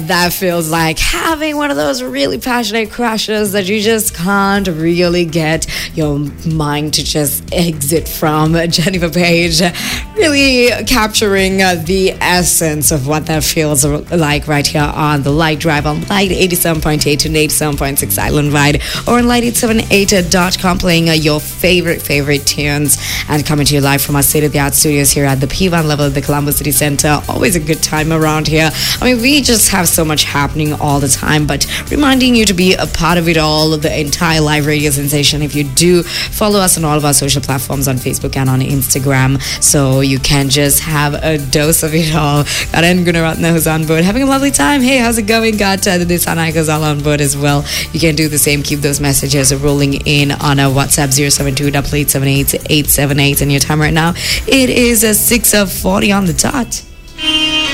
That feels like having one of those really passionate crushes that you just can't really get your mind to just exit from. Jennifer Page really capturing the essence of what that feels like right here on The Light Drive on Light 87.8 and 87.6 Island Wide, or on light878.com, playing your favorite tunes and coming to you live from our state-of-the-art studios here at the P1 level of the Colombo City Center. Always a good time around here. I mean, we just have so much happening all the time, but reminding you to be a part of it all, the entire live radio sensation. If you do follow us on all of our social platforms on Facebook and on Instagram, so you can just have a dose of it all. Got Gunaratna who's on board, having a lovely time. Hey, how's it going? Got the Nisanaikos all on board as well. You can do the same. Keep those messages rolling in on our WhatsApp 072-8878-878. And your time right now, it is 6:40 on the dot.